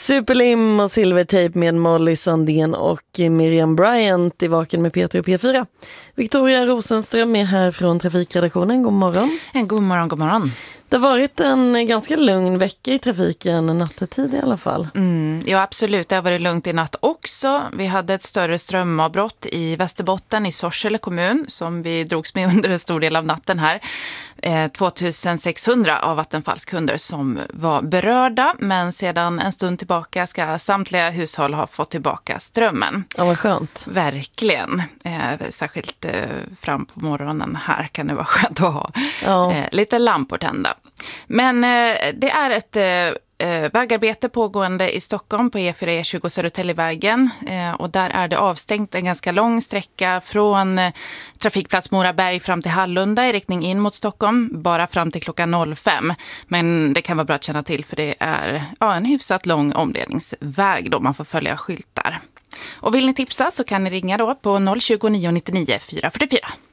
Superlim och Silvertape med Molly Sandén och Miriam Bryant i Vaken med Peter och P4. Victoria Rosenström är här från trafikredaktionen. God morgon. God morgon, god morgon. Det har varit en ganska lugn vecka i trafiken, nattetid i alla fall. Ja, absolut. Det har varit lugnt i natt också. Vi hade ett större strömavbrott i Västerbotten i Sorsele kommun som vi drogs med under en stor del av natten här. 2600 av Vattenfalls kunder som var berörda, men sedan en stund tillbaka ska samtliga hushåll ha fått tillbaka strömmen. Ja, vad skönt. Verkligen. Särskilt fram på morgonen här kan det vara skönt att ha lite lampor tända. Men det är ett vägarbete pågående i Stockholm på E4, E20 Södertäljevägen och där är det avstängt en ganska lång sträcka från trafikplats Moraberg fram till Hallunda i riktning in mot Stockholm, bara fram till klockan 05. Men det kan vara bra att känna till för det är en hyfsat lång omledningsväg då man får följa skyltar. Och vill ni tipsa så kan ni ringa då på 020 999 444.